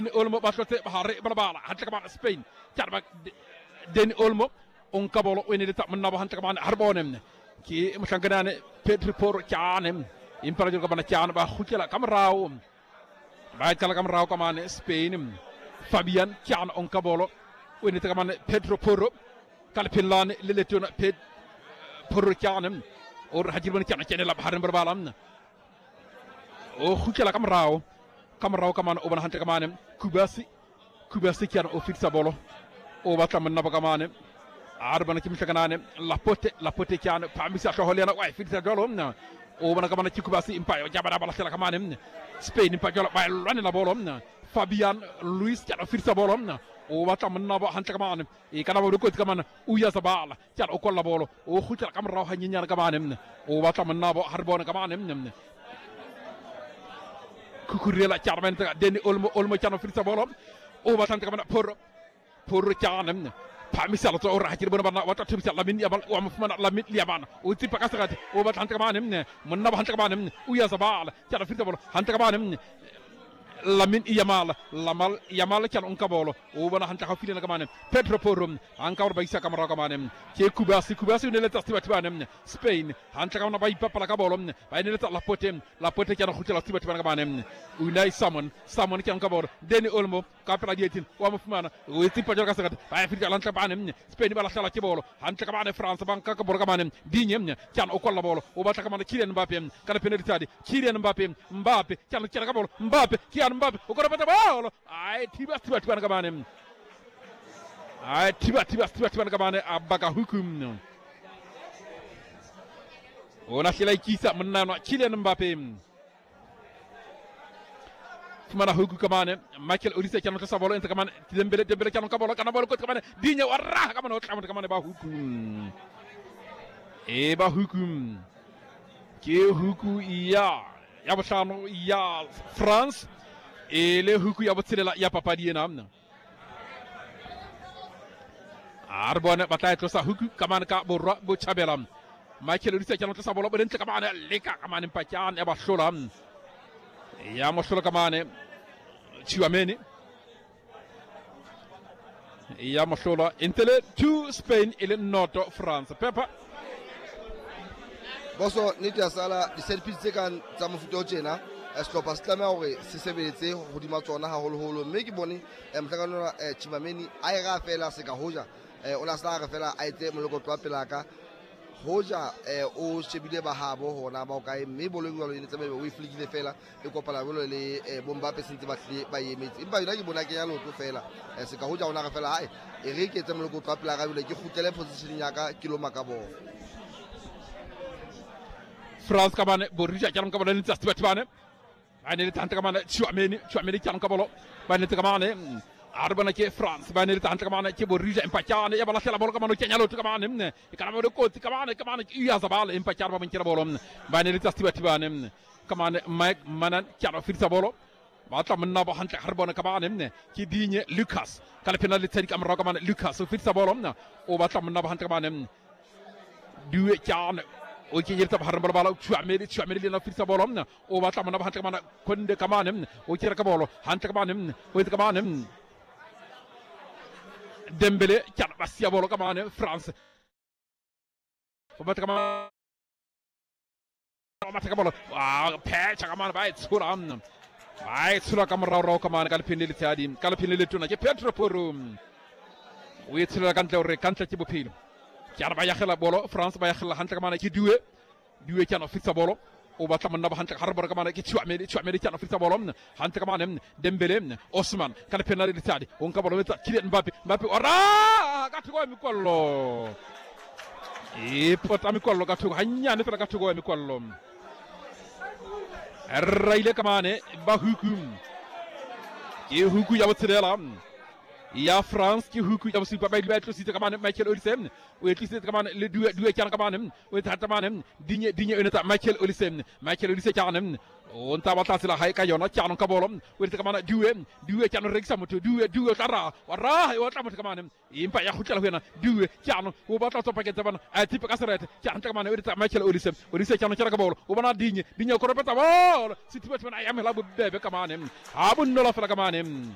Olmo basote bahare balabala hanta kaman Spain carba Deni Olmo on kabolo woni de tam nabo hanta kaman harbonem ki musanganane Pedro Por Canem imparajo kabana Can ba khutela kam raw ba kala kam raw kaman Spain Fabian Can on kabolo woni de kaman Pedro Porro kala pinlane leletona Ped Porro Canem or hajibon Can la bahare balbalam o khutela kam raw kaman o bana hanta kamanem kubasi kian o fixa bolo o bata man naba kamane arbana kim taganane lapote kian pamisa to holena way fixa dolom na o bana kamana ci kubasi impayo jabara bala sela kamanem Spain impa jolo bay lone la bolom na Fabian Luis kian o fixa bolom na o bata man naba hanta kamanem e kana do ko kamana uya sabala kian o kolla bolo o khutal kam raw hanyi nyar kamanem o bata man naba harbona kamanem kukurela charmen Deni Olmo chano firsa bolom o batante kamana por chanem pamisala to rahir bona bana wata tumisa lamin yabal wa mafmana lamin liabana o tipa kasagati o batante kamanem mun naba hanta kamanem uya sabala chano firsa bolom hanta kamanem lamin yamal chano on kabolo o bana hanta khafile na kamanem Pedro Porum ankawr baysa kamara kamanem ke kubasi ne leta tibanem Spain hanta kamana bay papa kabolom bay ne leta lapote chano khutela tibanem kamanem Unai Samon kian kabor Deni Olmo kapela dietin wa mafmana o tipa joga sagat bay fi lanta banem Spain bala sala ci bolo hanta kamane France banka kabor kamanem dignem kian o kolla bolo o bata kamane Kylian Mbappé kala penalty Kylian Mbappé kian kabor Mbappé kian Mbappé o ko bata bolo ay tiba kamanem ay tiba kamanem abaka hukum o na silay kisa menna Kylian Mbappé mana hugu kamane Michael Olise kian to sabolo enta kamane Dembele kian kabolo kana bolo ko kamane dinya warra kamane ba hukum ba hukum ke huku ya bashano ya France et le huku ya botsela ya papa diena amna arbone batay to sa huku kamane ka bo chabelam Michael Olise kian to sabolo enta kamane leka kamane pachan e ba sholam ya mosolo kamane Tchouaméni ya mosolo intele to Spain ile noto France pepa boso niti asala di service kan tsamu futo tjena est-ce que parce que la ore se sebeletse go di matsona ha holo me ke bone mtlakano Tchouaméni a ira fela se ka hoja ona sa ga fela a ite moloko twa pelaka hoja o shebile ba habo hona ba ka me bolengwa le tsebe we flikile fela e kopala bolo le bomba pe sentse ba yemetse impa yona ke bona ke ya loto fela se ka hoja ona ga fela ai e re ke tseme le go twa pela ga bile ke khutele position ya ka kilo makabo France kamane borija kian kabolo ni tsatibane ane tante kamane Tchouaméni kian kabolo bane kamane arbana ke France bane tante kamane ke borija impacane ya bala sela bolo kamane kenyalo kamane kana mo ko kamane iya zabala impacare ba kira bolo bane tsatibane kamane Mike Manan kian firsa bolo bata manna ba hanta harbona kamane ki digne Lucas kala penalty tari kamara kamane Lucas firsa bolo o bata manna ba hanta kamane duwe kian o ki yirta bahar bala Tchouaméni lena firsa bolo o bata manna ba hanta kamane konde kamane o kira ka bolo hanta kamane o kamane Dembele kian basia bolo kamane France o bata kamane bolo pecha kamane bay suram ay sura kamara raw kamane kala pineli tadi kala pineli tuna ke Pedro Porum wi tsira kanta ci bo pil kian ba yakhla bolo France ba yakhla hanta kamane ki duwe kian fixa bolo o ba tamanna ba hanta harbor kamane ki Tchouaméni kian fixa bolo hanta kamane Dembele Ousmane kala penalty tadi on kabolo meta Kylian Mbappé ora gatugo mi kollo e potami kollo gatugo hanyane tara gatugo mi kollo rayle kamane ba hukum ke huku ya botsela ya France ki huku ya bosi babay libay to site kamane Michael Olise o etlise kamane le duwe kian kamane o tata kamane digne onata Michael Olise kian on tabata sila hay kayona kian kabolom o kamane duwe kian rek samoto duwe tara wara o tamat kamane impa ya khutala hena duwe kian o bata to paquet tabana ay tipe kasarete kian kamane o tata Michael Olise kian kian kabolo o bana digne ko repeta bol site bet man ay am la bu bebe kamane abun no la fala kamane